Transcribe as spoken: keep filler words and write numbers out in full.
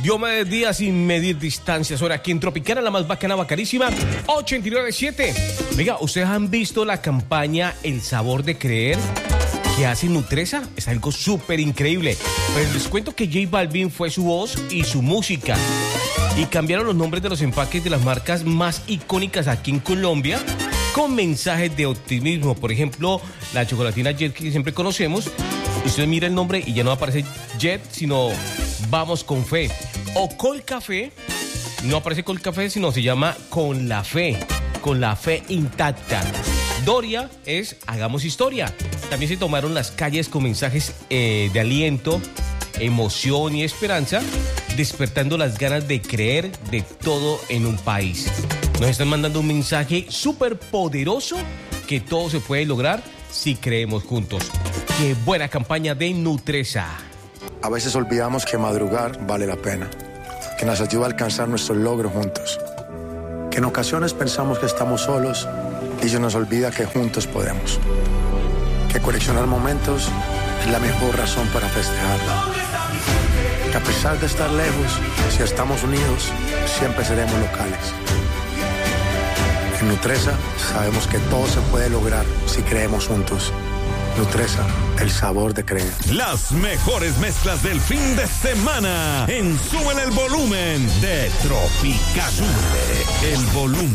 Diomedes Díaz sin medir distancias. Ahora aquí en Tropicana, la más bacana, bacanísima, ochenta y nueve punto siete. Oiga, ¿ustedes han visto la campaña El Sabor de Creer que hace Nutresa? Es algo súper increíble. Pues les cuento que J Balvin fue su voz y su música. Y cambiaron los nombres de los empaques de las marcas más icónicas aquí en Colombia con mensajes de optimismo. Por ejemplo, la chocolatina Jet que siempre conocemos. Usted mira el nombre y ya no aparece Jet, sino Vamos con Fe. O Col Café, no aparece Col Café, sino se llama Con la Fe, con la fe intacta. Doria es Hagamos Historia. También se tomaron las calles con mensajes eh, de aliento, emoción y esperanza, despertando las ganas de creer de todo en un país. Nos están mandando un mensaje súper poderoso que todo se puede lograr si creemos juntos. ¡Qué buena campaña de Nutresa! A veces olvidamos que madrugar vale la pena, que nos ayuda a alcanzar nuestros logros juntos. Que en ocasiones pensamos que estamos solos y se nos olvida que juntos podemos. Que coleccionar momentos es la mejor razón para festejar. Que a pesar de estar lejos, si estamos unidos, siempre seremos locales. En Nutresa sabemos que todo se puede lograr si creemos juntos. Nutresa, el sabor de creer. Las mejores mezclas del fin de semana en Súbele el Volumen de Tropicana. El volumen.